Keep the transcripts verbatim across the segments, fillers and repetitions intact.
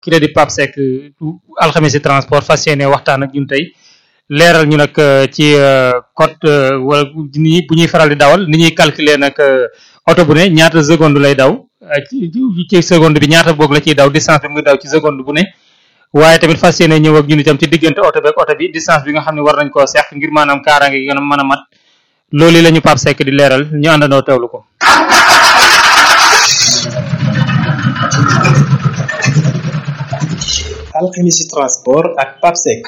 ki la di Pape Seck alxames transport fas yéene waxtaan ak ñun tey leeral ñu nag ci code wala ni bu ñuy faral di dawal ni ñuy calculer nag oto bu ne ñaata seconde lay daw ci seconde bi ñaata boog la ciy daw distance bi muy daw ci seconde bu ne waaye tamit fas yéene ñëw ak ñun itam ci diggante oto beeg oto bi distance bi nga xam ne war nañ koo seq ngir maanaam kaaraange gi gën a mën a mat loolu la ñu Pape Seck di leeral ñu àndandoo teewlu ko. alxemisi transport ak Pape Seck.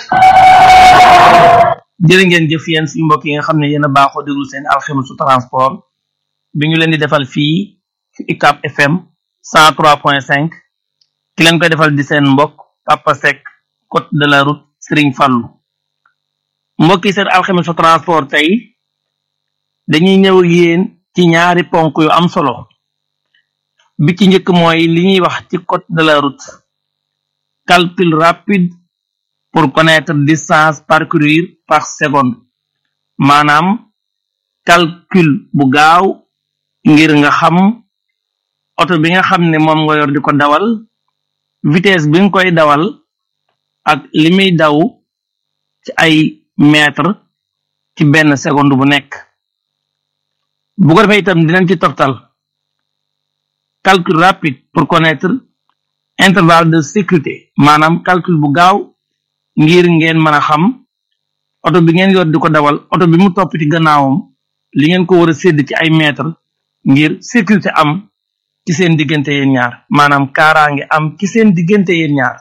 jërë ngeen jëf yéen suñu mbokk yi nga xam ne yéen a baaxoo déglu seen alxemisu transport bi ñu leen di defal fii ci U C A B F M cent trois point cinq ki leen koy defal di seen mbokk Papa Seck code de la route Serigne Fallou mbokk yi seen alxemisu transport tey dañuy ñëw ak yéen ci ñaari ponk yu am solo bi ci njëkk mooy li ñuy wax ci code de la route calcul rapide pour connaître distance parcourir par seconde maanaam calcul bu gaaw ngir nga xam oto bi nga xam ne moom nga yor di ko dawal vitesse bi nga koy dawal ak li muy daw ci ay mètre ci benn seconde bu nekk bu ko defee itam dinañ ci toftal calcul rapide pour connaître intervalle de sécurité maanaam calcul bu gaaw ngir ngeen mën a xam oto bi ngeen yor di ko dawal oto bi mu topp ci gannaawam li ngeen ko war a sédd ci ay mètre ngir sécurité am ci seen diggante yéen ñaar maanaam kaaraange am ci seen diggante yéen ñaar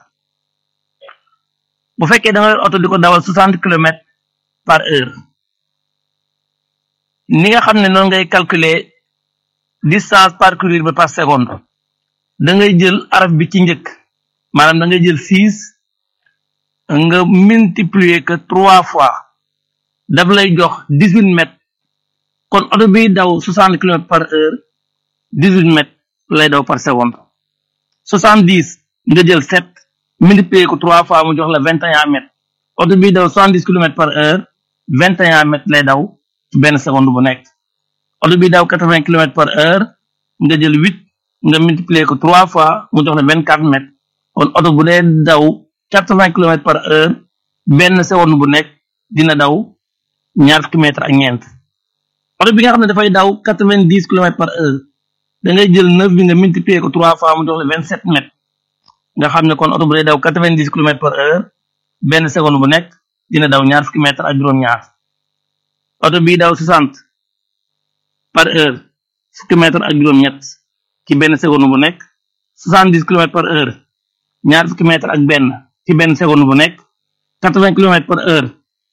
bu fekkee da nga yor oto di ko dawal soixante kilomètres par heure ni nga xam ne noonu ngay calculer distance parcourir ba par seconde da ngay jël araf bi ci njëkk maanaam da ngay jël six nga multiplier que trois fois daf lay jox dix huit mètres kon oto biy daw soixante kilomètres par heure dix huit mètres lay daw par seconde soixante dix nga jël sept multiplier que trois fois mu jox la vingt et un mètres oto biy daw soixante dix kilomètres par heure vingt et un mètres lay daw ci benn seconde bu nekk oto biy daw quatre vingt kilomètres par heure nga jël huit nga multiplier ko trois fois mu jox la vingt quatre mètres kon oto bu dee daw quatre vingt kilomètres par heure benn seconde bu nekk dina daw ñaar fukki mètres ak ñeent oto bi nga xam ne dafay daw quatre vingt dix kilomètres par heure da ngay jël neuf bi nga multiplier ko trois fois mu jox la vingt sept mètres nga xam ne kon oto bu dee daw quatre vingt dix kilomètres par heure benn seconde bu nekk dina daw ñaar fukki mètres ak juróom-ñaar oto bii daw soixante par heure fukki mètres ak juróom-ñett ci benn seconde bu nekk soixante dix kilomètres par heure ñaar fukki mètres ak benn ci benn seconde bu nekk quatre vingt kilomètres par heure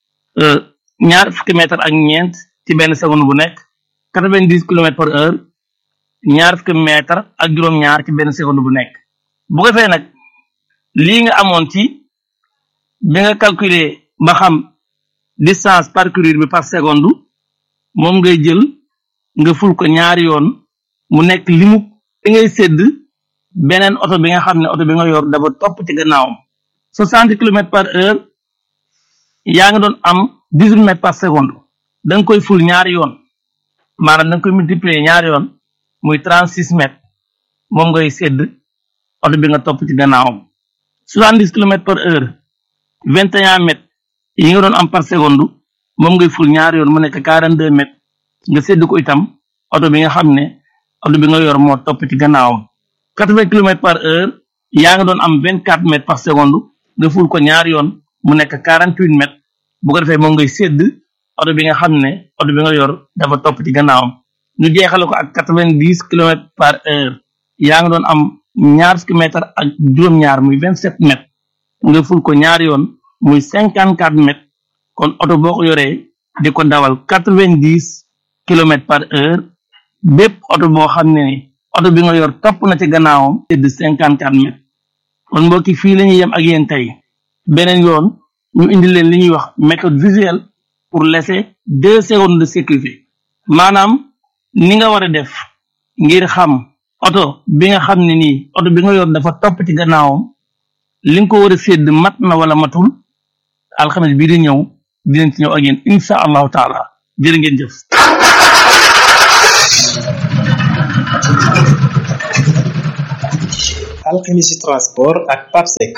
ñaar fukki mètres ak ñeent ci benn seconde bu nekk quatre vingt dix kilomètres par heure ñaar fukki mètres ak juróom-ñaar ci benn seconde bu nekk bu ko fee nag lii nga amoon ci bi nga calculer ba xam distance parcourir bi par seconde moom ngay jël nga ful ko ñaari yoon mu nekk limu li ngay sédd beneen oto bi nga xam ne oto bi nga yor dafa topp ci gannaawam soixante kilomètres par heure yaa ngi doon am dix huit mètres par seconde da nga koy ful ñaari yoon maanaam da nga koy multiplier ñaari yoon muy trente six mètres moom ngay sédd oto bi nga topp ci gannaawam soixante dix kilomètres par heure vingt et un mètres yi nga doon am par seconde moom ngay ful ñaari yoon mu nekk quarante deux mètres nga sédd ko itam oto bi nga xam ne oto bi nga yor moo topp ci gannaawam quatre vingt kilomètres par heure yaa nga doon am vingt quatre mètres par seconde nga ful ko ñaari yoon mu nekk quarante huit mètres bu ko defee moom ngay sédd oto bi nga xam ne oto bi nga yor dafa topp ci gannaawam ñu jeexale ko ak quatre vingt dix kilomètres par heure yaa nga doon am ñaar fukki mètres ak juróom-ñaar muy vingt sept mètres nga ful ko ñaari yoon muy cinquante quatre mètres kon oto boo ko yoree di ko dawal quatre vingt dix kilomètres par heure bépp oto boo xam ne ni oto bi nga yor topp na ci gannaawam sédd cinquante quatre mètres kon mbokki fii la ñuy yem ak yéen tey beneen yoon ñu indi leen li ñuy wax méthode visuelle pour laisser deux secondes de sécurité maanaam ni nga war a def ngir xam oto bi nga xam ne nii oto bi nga yor dafa topp ci gannaawam li nga ko war a sédd mat na wala matul alxames bii di ñëw dinañ ci ñëw ak yéen insha allahu taala jërë ngeen jëf. alxemisi transport ak PAPSEC.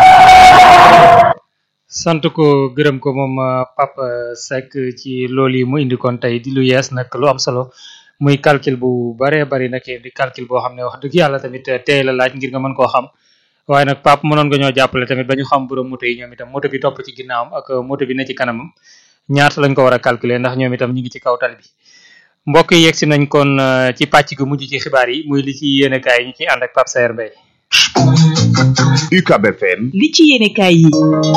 sant ko gërëm ko moom Pape Seck ci loolu yi mu indi kon tey di lu yees nag lu am solo muy calcul bu bare bari nag di calcul boo xam ne wax dëgg yàlla tamit tey la laaj ngir nga mën koo xam waaye nag Pape mënoon nga ñoo jàppale tamit ba ñu xam borom moto yi ñoom itam moto bi topp ci ginnaawam ak moto bi ne ci kanamam ñaata lañ ko war a calculer ndax ñoom itam ñu ngi ci kaw tali bi mbokk yi yegsi nañ kon ci pàcc gu mujj ci xibaar yi muy li ci yéenekaay yi ñu ciy ànd ak Pape Saer Mbaye. U C A B F M. li ci yéenekaay yi.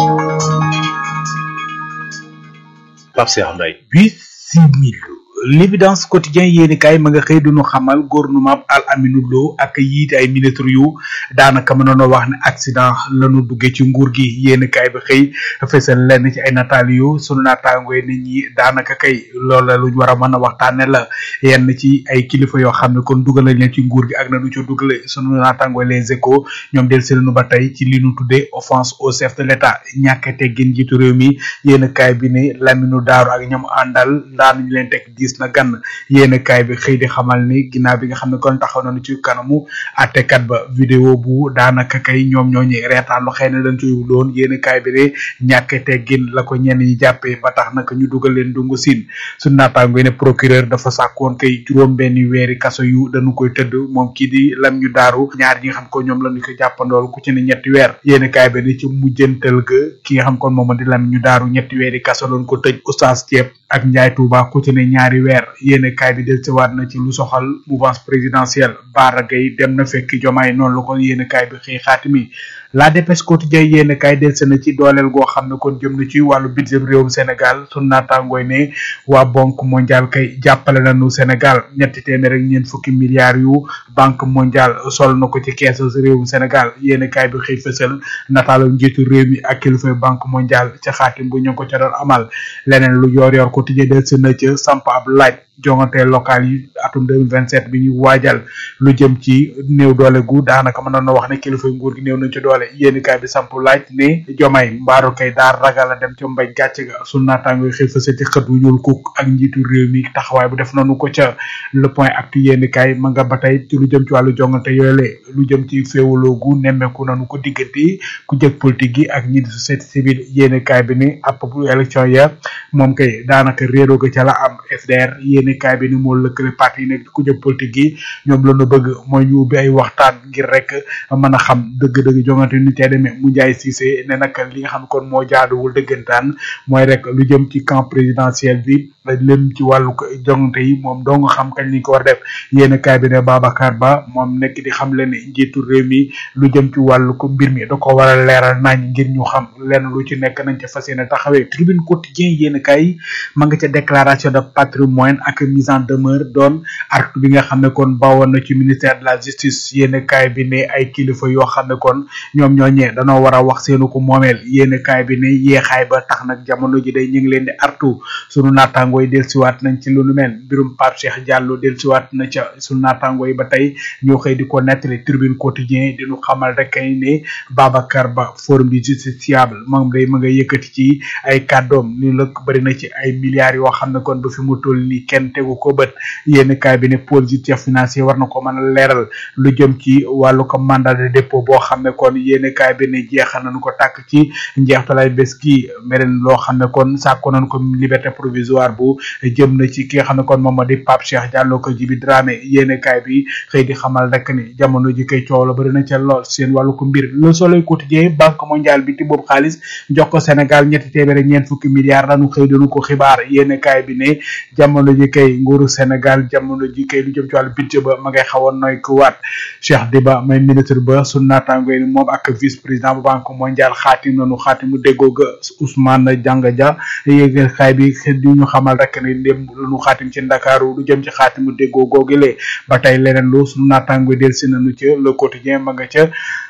Pape Saer Mbaye. Bismillah. L'évidence quotidien yéeni kay ma nga xëy duñu xamal gouvernement Al Aminou Lo ak yiite ay ministre yu daanaka mënoon wax ne accident lañu duggee ci nguur gi yéeni kay bi xëy fësal lenn ci ay nataal yu sunu naataangoy nit ñi daanaka kay loolu la luñ war a mën a waxtaane la yenn ci ay kilifa yoo xam ne kon dugal nañ leen ci nguur gi ak na nu ci dugale sunu naataangoy les échos ñoom del si lañu ba tey ci li nu tuddee offense au chef de l'état ñàkk teggin jiitu réew mi yéeni kay bi ne Lamine Daaru ak ñoom àndal daanuñu leen teg na gan yéen kaay bi xëy di xamal ni ginnaaw bi nga xam ne kon taxaw nañu ci kanamu àttekat ba vidéo bu daanaka kay ñoom ñooñu reetaan lu xëy na dañ ci doon yéen kaay bi ne ñàkk teggin la ko ñenn ñi jàppee ba tax nag ñu dugal leen dungu siin suñu naataango ne procureur dafa sàkkoon kay juróom benni weeri kaso yu dañu koy tëdd moom kii di lam ñu daaru ñaar ñi nga xam ko ñoom lañu ko jàppandool ku ci ne ñetti weer yéen kaay bi ne ci mujjantal ga ki nga xam kon moom di lam ñu daaru ñetti weeri kaso doon ko tëj oustaz ceeb ak Njaay Tuuba ku ci ne ñaari weer yéene kaay bi del ci waat na ci lu soxal mouvance présidentielle Bara Gaye dem na fekk Jomaay noonu la ko yéene kaay bi xëy xaatimi la dépêche quotidien yéene kaay del na ci dooleel goo xam ne kon jëm na ci wàllu budget réewum Sénégal sunu naataangooy ne waa banque mondiale kay jàppale nañu Sénégal ñetti téeméer ak ñeent fukki milliards yu banque mondiale sol na ko ci keesu réewum Sénégal yéene kaay bi xëy fësal nataalu njiitu réew mi ak kilifa banque mondiale ca xaatim bu ñu ko ca doon amal leneen lu yor yor quotidien del na ca samp ab laaj jongante local yi atum deux mille vingt-sept bi ñu waajal lu jëm ci néew doole gu daanaka mën na wax ne kilifa nguur gi néew nañ ci doole yéeni kaay bi samp laaj ne Jomay mbaaru kay daar ragal a dem ca mbaj gàcce ga sun naataango xëy fësati xët wu ñuul kuk ak njiitu réew mi taxawaay bu def nañu ko ca le point actu yéeni kaay ma nga ba tey ci lu jëm ci wàllu jongante yooyule lu jëm ci féewaloo gu nemmeeku nañu ko diggante ku jëg politique gi ak ñi di société civile yéeni kaay bi ni app bu élection ya moom kay daanaka réeroo ga ca la am F D R yéeni kaay bi ni moo lëkkale parti yi nekk ku jëg politique gi ñoom la ñu bëgg mooy ñu ubbi ay waxtaan ngir rek mën a xam dëgg-dëgg jongante ni tey demee mu Njaay Cissé ne nag li nga xam kon moo jaaduwul dëggantaan mooy rek lu jëm ci camp présidentiel bi lëm ci wàllu jongante yi moom doo nga xam kañ liñ ko war def yéen kaay bi ne Babacar Ba moom nekk di xam leen njiitu réew mi lu jëm ci wàllu ko mbir mi da ko war a leeral nañ ngir ñu xam lenn lu ci nekk nañ ca fas yéene taxawee tribune quotidien yéen kaay ma nga ca déclaration de patrimoine ak mise en demeure doon artu bi nga xam ne kon bawoon na ci ministère de la justice yéen kaay bi ne ay kilifa yoo xam ne kon ñoom ñooñee danoo war a wax seenu ko moomeel yéen kaay bi ne yeexaay ba tax nag jamono ji day ñu ngi leen di artu sunu naataango yi dellusiwaat nañ ci lu nu mel mbirum Pape Cheikh Diallo dellusiwaat na ca sunu naataango yi ba tey ñoo xëy di ko nettali tribune quotidien di ñu xamal rek kay ne Babacar Ba forum du justiciable moom day ma nga yëkkati ci ay kàddoom ni la bëri na ci ay milliards yoo xam ne kon ba fi mu toll nii kenn tegu ko bët yéen kaay bi ne pôle judiciaire financier war na ko mën a leeral lu jëm ci wàllu ko mandat de dépôt boo xam ne kon yéen kaay bi ne jeexal nañu ko tàkk ci njeextalay bés kii meneen loo xam ne kon sàkko nañu ko liberté provisoire bu jëm na ci ki nga xam ne kon moom moo di Pape Cheikh Diallo ko Jibi Dramé yéen kaay bi xëy di xamal rek ni jamono ji koy coow la bëri na ca lool seen wàllu ko mbir Le Soleil quotidien banque mondiale bi ti boobu xaalis jox ko Sénégal ñetti téeméer ñeent fukki milliards lañu xëy dañu ko xibaar yéen kaay bi ne jamono ji kay nguuru Sénégal jamono ji kay lu jëm ci wàllu budget ba ma ngay xawoon nooy ko waat Cheikh Diba may ministre ba su naataango ni moom ak vice président bu banque mondiale xaatim nañu xaatimu déggoo ga Ousmane Dianga Dia yéen kaay bi di ñu xamal rek ne ndem lu xaatim ci Ndakaaru lu jëm ci xaatimu déggoo googile ba tey leneen lu su naataango del si nañu ca le quotidien ma nga ca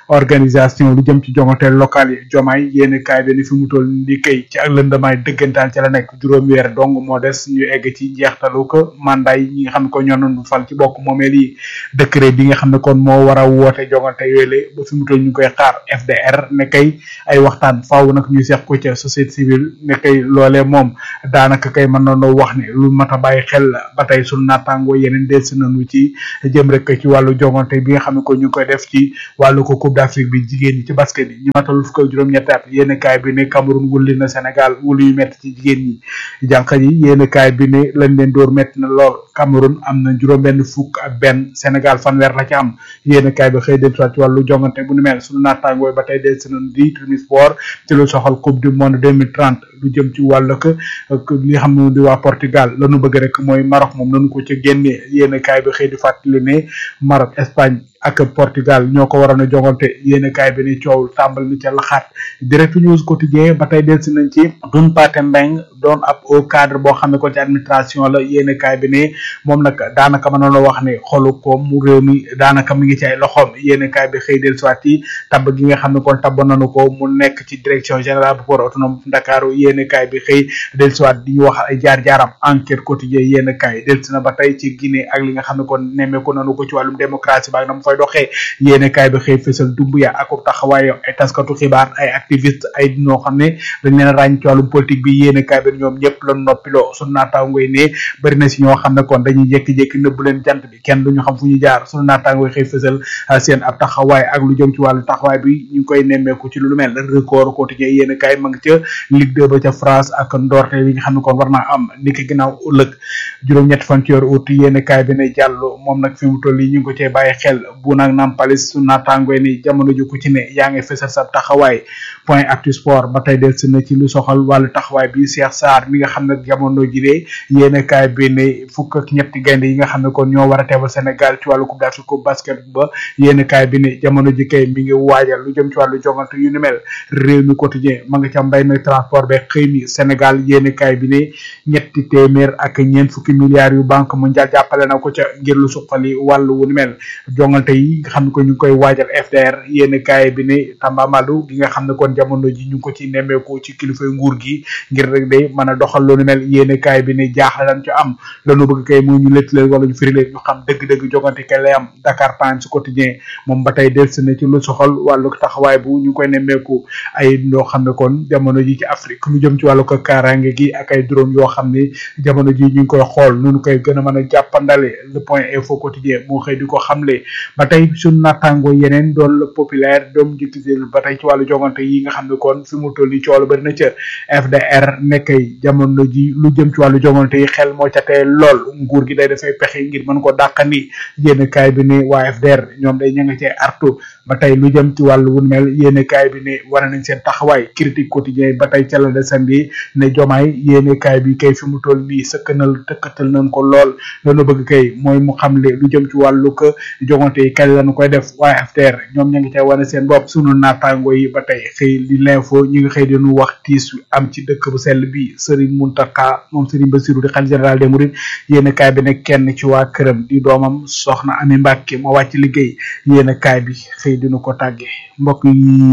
organisation lu jëm ci jongante local yi jomaay yéen kaay bi ni fi mu toll ni kay ci ak lëndamaay dëggantaan ci la nekk juróom weer dong moo des ñu egg ci njeextalu ko mandat yi ñi nga xam ne ko ñoo doon fal ci bokk moomeel yi décret bi nga xam ne kon moo war a woote jongante yooyu ba fi mu toll ñu koy xaar F D R ne kay ay waxtaan faaw nag ñu seq ko ca société civile ne kay loolee moom daanaka kay mën nañoo wax ne lu mat a bàyyi xel la ba tey sunu naataangoo yeneen delsi nañu ci jëm rek ci wàllu jongante bi nga xam ne ko ñu ngi koy def ci wàllu ko Coupe d'Afrique bi jigéen ñi ci basket bi ñu matal fukk ak juróom-ñetti at yéen kaay bi ne Cameroun wulli na Sénégal wulu yu métti ci jigéen ñi jànq yi yéen kaay bi ne lañ leen door métti na lool Cameroun am na juróom benn fukk ak benn Sénégal fanweer la ci am yéen kaay bi xëy del soit ci wàllu jongante bu nu mel sunu naataangoo ba tey delsi nañu di Tribune Sport ci lu soxal Coupe du monde deux mille trente lu jëm ci wàllu ko li nga xam ne di waa Portugal lañu bëgg rek mooy Maroc moom nañu ko ca génnee yéen kaay bi xëy di fàttali ne Maroc Espagne ak Portugal ñoo ko waroon a jongante yéen kaay bi ni coow tàmbal ni ca laxaat Direct News quotidien ba tey delsi nañ ci Doun Pathé Mbeng doon ab au cadre boo xam ne ko ci administration la yéen kaay bi ne moom nag daanaka mën na wax ne xolu ko mu réew mi daanaka mi ngi ci ay loxoom yéen kaay bi xëy del soit yi tabb gi nga xam ne kon tabb nañu ko mu nekk ci direction générale bu port autonome Ndakaaru yéen kaay bi xëy del soit di ñu wax ay jaar-jaaram enquête quotidien yéen kaay delsi na ba tey ci Guinée ak li nga xam ne kon nemmeeku nañu ko ci wàllum démocratie baak na mu fay doxee yéen kaay bi xëy fësal Dumbuya ak taxawaayam ay taskatu xibaar ay activiste ay ñoo xam ne dañ leen a ràññ ci wàllum politique bi yéen kaay bi ñoom ñëpp la noppiloo sunu naataangoy ne bëri na si ñoo xam ne kon dañuy jékki-jékki nëbbu leen jant bi kenn duñu xam fu ñu jaar sunu naataangoy xëy fësal seen ab taxawaay ak lu jëm ci wàllu taxawaay bi ñu ngi koy nemmeeku ci lu mel record quotidien yéen kaay ma nga ca Ligue deux ba ca France ak ndorte yi nga xam ne kon war naa am niki ginnaaw ëllëg juróom-ñett fan ci weeru août yéen kaay bi ne jàllo moom nag fi mu toll yi ñu ngi ko cee bàyyi xel bu nag nampalis sunu naataangoy ni jamono ju ku ci ne yaa ngi fësal sa taxawaay point actu sport ba tey del si na ci lu soxal wàllu taxawaay bi Cheikh Sarr mi nga xam ne jamono ji de yéen kaay bi ne fukk ak ñetti gaynde yi nga xam ne kon ñoo war a teewal Sénégal ci wàllu coupe d'Afrique coupe basket ba yéen kaay bi ne jamono ji kay mi ngi waajal lu jëm ci wàllu jongante yu ni mel réew mi quotidien ma nga ca mbay mi transport be xëy mi Sénégal yéen kaay bi ne ñetti téeméer ak ñeent fukki milliards yu banque mondiale jàppale na ko ca ngir lu suqali wàllu wu ni mel jongante yi nga xam ne ko ñu ngi koy waajal F D R yéen kaay bi ne Tambambalu gi nga xam ne kon jamono ji ñu ngi ko ci nemmeeku ci kilifay nguur gi ngir rek day mën a doxal lu ni mel yéen kaay bi ne jaaxalan ci am lanu bëgg kay moo ñu lëtt leen wala ñu firi leen ñu xam dëgg-dëgg jogante kay lay am Dakar Times quotidien moom ba tey delsi na ci lu soxal wàllu taxawaay bu ñu koy nemmeeku ay loo xam ne kon jamono ji ci Afrique lu jëm ci wàllu ko kaaraange gi ak ay drone yoo xam ne jamono ji ñu ngi koy xool nu ñu koy gën a mën a jàppandale le point info quotidien moo xëy di ko xamle ba tey suñu naataango yeneen doon le populaire doom jikkisil ba tey ci wàllu jogante yi nga xam ne kon fi mu toll ni coolu bari na ca F D R nekkay jamono ji lu jëm ci wàllu jogante yi xel moo ca tee lool nguur gi day dafay pexe ngir mën ko dàqani yéen kaay bi ne waa F D R ñoom day ña nga cee artu ba tey lu jëm ci wàllu wun mel yéen kaay bi ne wane nañ seen taxawaay critique quotidien ba tey ca la desandi ne jomaay yéen kaay bi kay fi mu toll nii sëkkanal tëkkatal nañ ko lool loolu bëgg kay mooy mu xamle lu jëm ci wàllu ko jogante yi kañ lañu koy def waa F D R ñoom ña ngi cee wane seen bopp sunu naataango yi ba tey xëy li l'info ñi nga xëy dinu wax tiis am ci dëkk bu sell bi Serigne Mountakha moom Serigne Bassirou di xalifa général des mourides yéen kaay bi ne kenn ci waa këram di doomam soxna Ami Mbàkke moo wàcc liggéey yéen kaay bi xëy dinu ko tàgge mbokk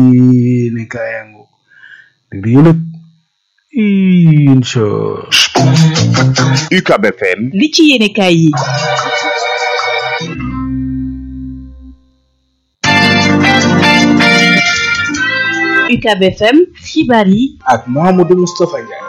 yi ne kaayangu dëgg yëlëg incha U C A B F M li ci yéene kaay yi U C A B F M xibaar yi ak Mamadou Moustapha Ndiaye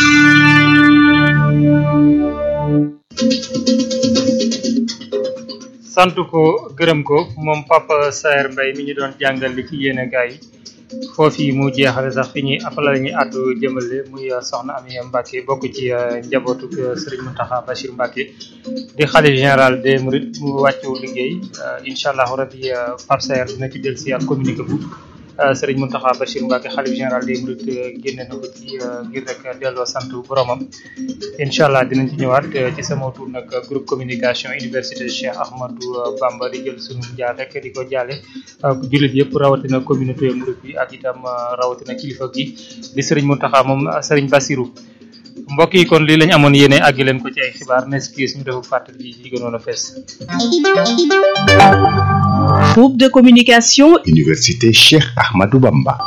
sant ko gërëm ko moom Papa Saer Mbaye mi ñu doon jàngal li ci yéene kaay yi foofu mu jeexale sax fi ñuy afala la ñuy àddu jëmale muy soxna Ami Mbacke bokk ci njabootu Serigne Mountakha Bachir Mbacke di xalif général des Mourides mu wàccu liggéey incha allahu rabi Pape Saer dina ci dellusi ak communiqué bu Serigne Mountakha Bachir Mbacke xalif général des Mourides génne na ko ci ngir rek delloo sant boromam incha allah dinañ ci ñëwaat ci sama tour nag groupe communication université Cheikh Ahmadou Bamba di jël sunu jaar rek di ko jaale jullit yëpp rawatina communauté Mouride bi ak itam rawatina kilifa gi di Serigne Mountakha moom Serigne Bassirou mbokk yi kon lii lañ amoon yéene àggi leen ko ci ay xibaar nes piis ñu defu fàttali yi gënoon a fees Groupe de communication Université Cheikh Ahmadou Bamba.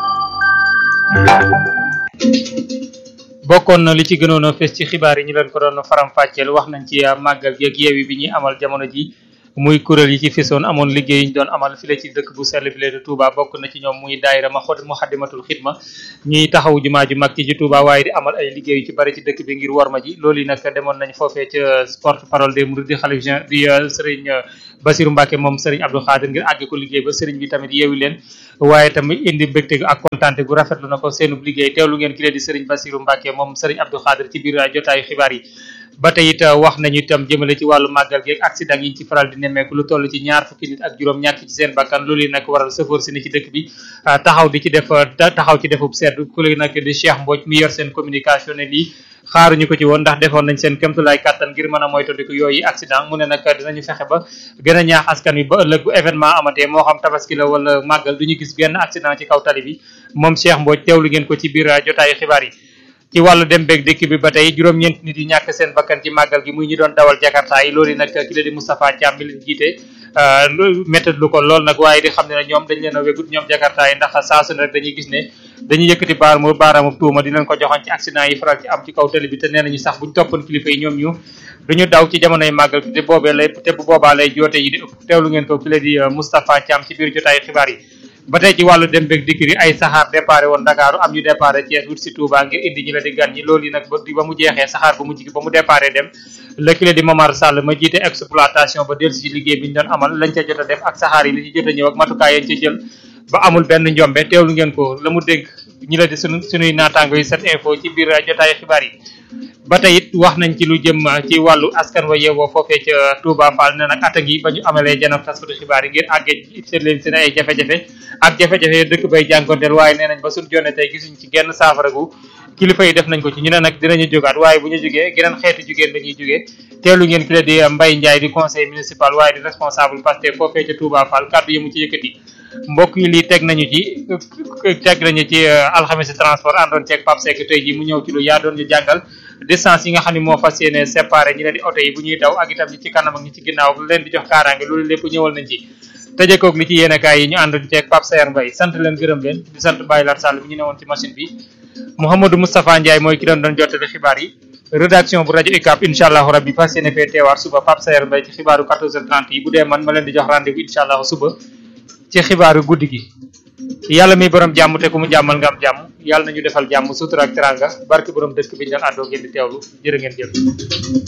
bokkoon na li ci gënoon a fes ci xibaar yi ñu leen ko doon faram fàcceel wax nañ ci màggal gi ak yeewi bi ñuy amal jamono ji muy kuréel yi ci fisoon amoon liggéey yi ñu doon amal file ci dëkk bu sell bi de Touba bokk na ci ñoom muy daayira ma xod Muxaddamatul Xidma ñuy taxaw jumaa ju mag ci ci Touba waaye di amal ay liggéey yu ci bari ci dëkk bi ngir worma ji loolu yi nag demoon nañ foofee ca porte parole des mourides di xalif gen di Serigne Bassirou Mbacké moom Serigne Abdou Khadir ngir àgg ko liggéey ba Serigne bi tamit yeewi leen waaye tamit indi mbégte ak kontante gu rafetlu na ko seenub liggéey teewlu ngeen ki lee di Serigne Bassirou Mbacké moom Serigne Abdou Khadir ci biir jotaayu xibaar yi ba tey it wax nañu itam jëmale ci wàllu màggal gi ak accident yi ñu ci faral di nemmeeku lu toll ci ñaar fukki nit ak juróom ñàkk ci seen bakkan loolu yi nag waral sëfoor si ni ci dëkk bi taxaw di ci def taxaw ci defub seetlu ku léegi nag di Cheikh Mbodj mi yor seen communication ne lii xaaruñu ko ci woon ndax defoon nañ seen kémtulaay kàttan ngir mën a moytandiku yooyu accident mu ne nag dinañu fexe ba gën a ñaax askan wi ba ëllëg bu événement amatee moo xam tabaski la wala màggal duñu gis benn accident ci kaw tali bi moom Cheikh Mbodj teewlu ngeen ko ci biir jotaayu xibaar yi ci wàllu dem beeg dëkk bi ba tey juróom-ñeent nit yi ñàkk seen bakkan ci màggal gi muy ñi doon dawal jakarta yi loolu nag ki la di Moustapha Thiam mi leen jiite méthode lu ko lool nag waaye di xam ne ñoom dañ leen a wégut ñoom jakarta yi ndax saa su ne rek dañuy gis ne dañuy yëkkati baaraamu baaraamu tuuma di leen ko joxoon ci accident yi faral ci am ci kaw tali bi te nee nañu sax buñ toppoon kilifa yi ñoom ñu duñu daw ci jamonoy màggal te boobee lay te bu boobaa lay joote yi di ëpp teewlu ngeen ko ki la di Moustapha Thiam ci biir jotaayu xibaar yi ba tey ci wàllu dem beeg dikk yi ay saxaar déparé woon Dakar am ñu déparé Thiès wut si Touba ngir indi ñi la di gan ñi loolu yi nag ba ba mu jeexee saxaar ba mu jigi ba mu déparé dem lëkkale di Momar Sall ma jiite exploitation ba dellu si liggéey bi ñu doon amal lañ ca jot a def ak saxaar yi li ci jot a ñëw ak matukaay yañ ca jël ba amul benn njombe teewlu ngeen ko la mu dégg ñi la di sunu sunuy naataango yi set info ci biir jotaayu xibaar yi ba tey it wax nañ ci lu jëm ci wàllu askan wa yeewoo foofee ca Touba Fall ne nag ata gi ba ñu amalee janab taskatu xibaar yi ngir àggee seet leen seen ay jafe-jafe ak jafe-jafe dëkk bay jànkonteel waaye nee nañ ba suñ jonne tey gisuñ ci genn saafara gu kilifa yi def nañ ko ci ñu ne nag dinañu jógaat waaye bu ñu jógee geneen xeetu jigéen dañuy jógee teelu ngeen ki la di Mbaye Ndiaye di conseil municipal waaye di responsable Pastef foofee ca Touba Fall kàddu yi mu ci yëkkati mbokk yi lii teg nañu ci teg nañu ci alxames transport àndoon ceeg Pape Seck tey ji mu ñëw ci lu yaa doon ñu jàngal distance yi nga xam ne moo fas yéene séparé ñi leen di oto yi bu ñuy daw ak itam ñi ci kanam ak ñi ci ginnaaw leen di jox kaaraange loolu lépp ñëwal nañ ci tëjekoog li ci yéenekaay yi ñu àndoon ceeg Pape Sayer Mbaye sant leen gërëm leen di sant Baye Lat Sall bi ñu newoon ci machine bi Mouhamadou Moustapha Ndiaye mooy ki doon doon jottali xibaar yi rédaction bu rajo U C A B incha allahu rabbi fas yéene fee teewaat suba Pape Sayer Mbaye ci xibaaru quatorze heures trente yi bu dee man ma leen di jox rendez-vous incha allahu suba ci xibaaru guddi gi yàlla mi borom jàmm te ku mu jàmmal nga am jàmm yàlla nañu defal jàmm sutura ak teranga barke borom dëkk bi ñu doon àddoo ngeen di teewlu jërë ngeen jëf